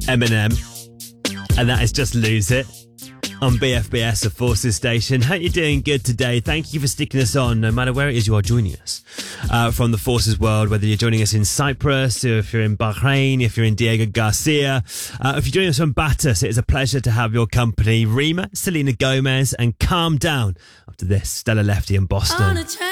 Eminem. And that is Just Lose It on BFBS, a Forces station. Hope you're doing good today. Thank you for sticking us on, no matter where it is you are joining us from the Forces world, whether you're joining us in Cyprus, or if you're in Bahrain, if you're in Diego Garcia, if you're joining us from Batus. It is a pleasure to have your company. Rima, Selena Gomez, and Calm Down. After this, Stella Lefty in Boston.